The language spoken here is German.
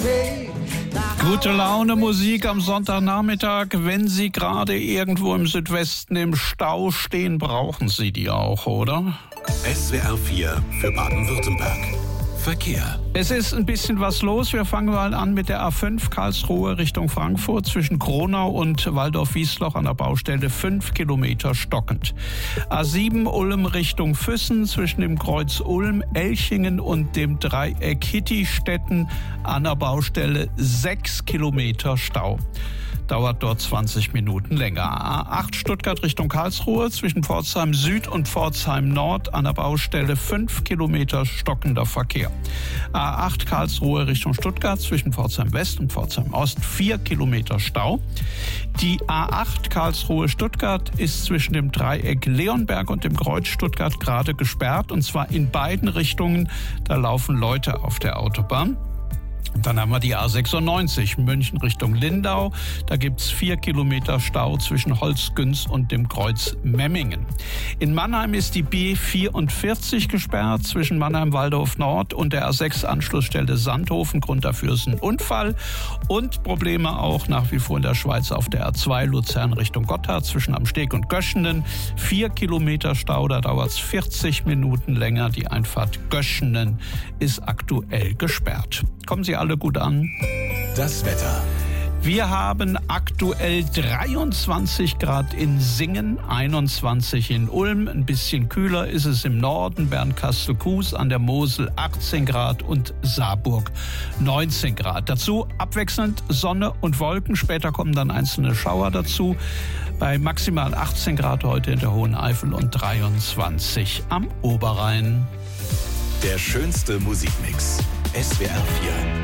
Gute Laune Musik am Sonntagnachmittag. Wenn Sie gerade irgendwo im Südwesten im Stau stehen, brauchen Sie die auch, oder? SWR 4 für Baden-Württemberg. Verkehr. Es ist ein bisschen was los. Wir fangen mal an mit der A5 Karlsruhe Richtung Frankfurt zwischen Kronau und Waldorf-Wiesloch an der Baustelle 5 Kilometer stockend. A7 Ulm Richtung Füssen zwischen dem Kreuz Ulm, Elchingen und dem Dreieck Hittistetten an der Baustelle 6 Kilometer Stau. Dauert dort 20 Minuten länger. A8 Stuttgart Richtung Karlsruhe zwischen Pforzheim Süd und Pforzheim Nord an der Baustelle 5 Kilometer stockender Verkehr. A8 Karlsruhe Richtung Stuttgart zwischen Pforzheim West und Pforzheim Ost 4 Kilometer Stau. Die A8 Karlsruhe Stuttgart ist zwischen dem Dreieck Leonberg und dem Kreuz Stuttgart gerade gesperrt, und zwar in beiden Richtungen. Da laufen Leute auf der Autobahn. Dann haben wir die A96 München Richtung Lindau. Da gibt's 4 Kilometer Stau zwischen Holzgünz und dem Kreuz Memmingen. In Mannheim ist die B44 gesperrt zwischen Mannheim-Waldorf Nord und der A6-Anschlussstelle Sandhofen. Grund dafür ist ein Unfall. Und Probleme auch nach wie vor in der Schweiz auf der A2 Luzern Richtung Gotthard zwischen Amsteg und Göschenen. 4 Kilometer Stau, da dauert's 40 Minuten länger. Die Einfahrt Göschenen ist aktuell gesperrt. Kommen Sie alle gut an. Das Wetter. Wir haben aktuell 23 Grad in Singen, 21 in Ulm. Ein bisschen kühler ist es im Norden, Bernkastel-Kues an der Mosel 18 Grad und Saarburg 19 Grad. Dazu abwechselnd Sonne und Wolken. Später kommen dann einzelne Schauer dazu. Bei maximal 18 Grad heute in der Hohen Eifel und 23 am Oberrhein. Der schönste Musikmix. SWR 4